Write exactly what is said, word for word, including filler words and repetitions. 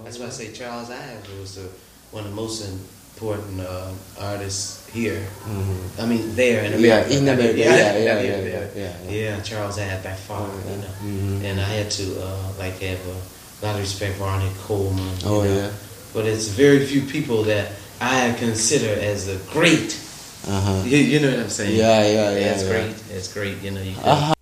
That's why I say Charles Ives was uh, one of the most important uh, artists here. Mm-hmm. I mean, there in America. Yeah, in America. Yeah, yeah, yeah, yeah. Yeah, yeah, yeah, yeah. yeah Charles Ives by far. Oh, yeah. You know, mm-hmm. And I had to uh, like have a lot of respect for Arnie Coleman. Oh you know? yeah. But it's very few people that I consider as a great. Uh-huh. You, you know what I'm saying? Yeah, yeah, yeah. yeah it's yeah. great. It's great. You know, you. Uh-huh.